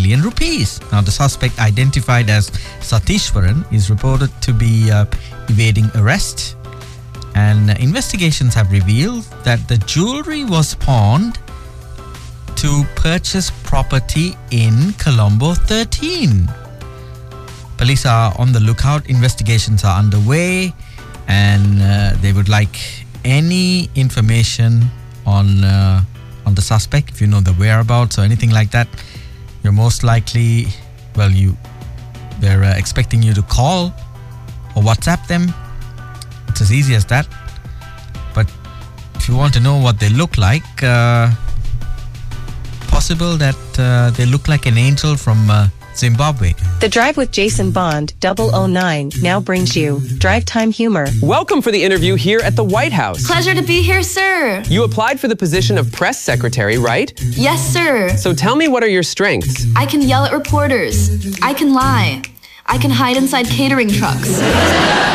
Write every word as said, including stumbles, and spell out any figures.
million rupees. Now, the suspect, identified as Satishwaran, is reported to be uh, evading arrest. And uh, investigations have revealed that the jewelry was pawned to purchase property in Colombo thirteen. Police are on the lookout. Investigations are underway, and uh, they would like any information on uh, on the suspect. If you know the whereabouts or anything like that, you're most likely, well, you they're uh, expecting you to call or WhatsApp them. It's as easy as that. But if you want to know what they look like, uh, possible that uh, they look like an angel from uh, Zimbabwe. The Drive with Jason Bond, double oh nine, now brings you Drive Time Humor. Welcome for the interview here at the White House. Pleasure to be here, sir. You applied for the position of press secretary, right? Yes, sir. So tell me, what are your strengths? I can yell at reporters. I can lie. I can hide inside catering trucks.